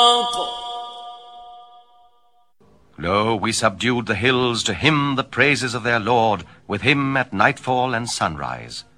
Lo, we subdued the hills to hymn the praises of their Lord, with him at nightfall and sunrise.